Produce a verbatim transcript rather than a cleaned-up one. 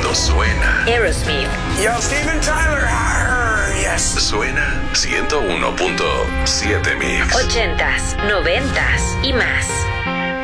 cuando suena. Aerosmith. Yo, Steven Tyler. Arr, yes. Suena ciento uno punto siete Mix. Ochentas, noventas y más.